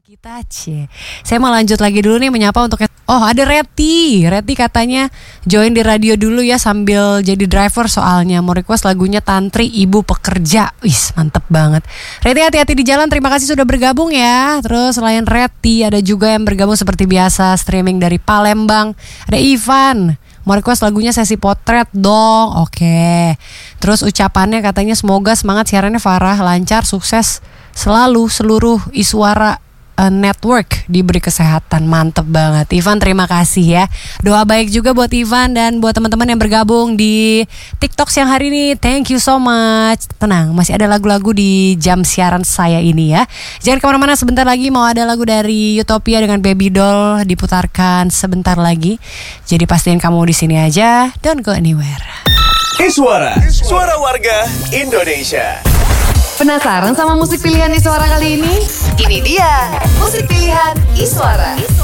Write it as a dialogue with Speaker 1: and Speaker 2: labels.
Speaker 1: kita Saya mau lanjut lagi dulu nih menyapa untuk ada Reti katanya join di radio dulu ya sambil jadi driver soalnya mau request lagunya Tantri Ibu Pekerja. Wis mantep banget. Reti hati-hati di jalan, terima kasih sudah bergabung ya. Terus selain Reti ada juga yang bergabung seperti biasa streaming dari Palembang. Ada Ivan mau request lagunya Sesi Potret dong. Oke. Terus ucapannya katanya semoga semangat siarannya Farah lancar, sukses selalu seluruh Iswara Network diberi kesehatan. Mantep banget Ivan, terima kasih ya. Doa baik juga buat Ivan dan buat teman-teman yang bergabung di TikTok siang hari ini. Thank you so much. Tenang, masih ada lagu-lagu di jam siaran saya ini ya. Jangan kemana-mana, sebentar lagi mau ada lagu dari Utopia dengan Baby Doll diputarkan sebentar lagi. Jadi pastiin kamu di sini aja, don't go anywhere.
Speaker 2: Iswara, suara warga Indonesia.
Speaker 3: Penasaran sama musik pilihan Iswara kali ini? Ini dia musik pilihan Iswara.